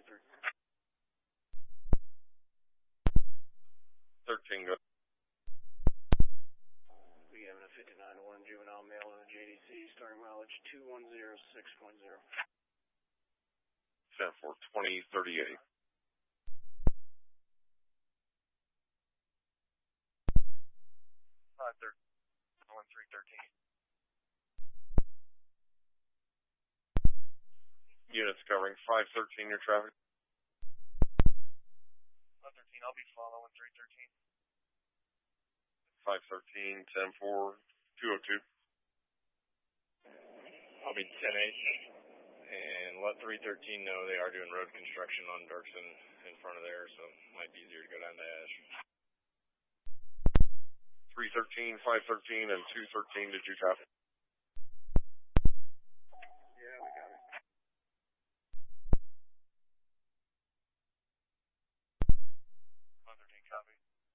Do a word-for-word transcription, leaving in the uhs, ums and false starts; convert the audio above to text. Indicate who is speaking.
Speaker 1: three.
Speaker 2: thirteen, go.
Speaker 1: We have a fifty-nine one juvenile male in the J D C, starting mileage two one zero six point zero.
Speaker 2: ten four, twenty thirty-eight.
Speaker 3: five thirty, one three thirteen.
Speaker 2: Units covering five thirteen, your traffic.
Speaker 3: five thirteen, I'll be following three thirteen.
Speaker 2: five thirteen, ten four, two oh two.
Speaker 4: I'll be ten eight, and let three thirteen know they are doing road construction on Dirksen in front of there, so it might be easier to go down to Ash.
Speaker 2: three thirteen, five thirteen, and two thirteen, did you copy?
Speaker 1: Yeah, we got it.
Speaker 3: five thirteen, copy.